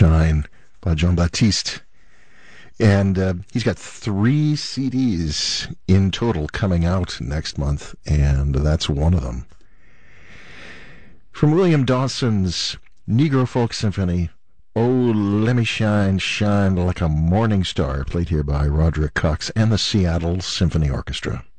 Shine by Jean Baptiste. And he's got 3 CDs in total coming out next month, and that's one of them. From William Dawson's Negro Folk Symphony, Oh, Let Me Shine, Shine Like a Morning Star, played here by Roderick Cox and the Seattle Symphony Orchestra.